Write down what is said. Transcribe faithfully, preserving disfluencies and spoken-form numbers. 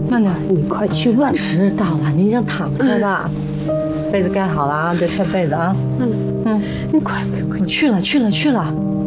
慢点， 你快去问。 迟到了，你先躺着吧。被子盖好了啊，别踹被子啊。嗯嗯， 你快快快去了去了去了。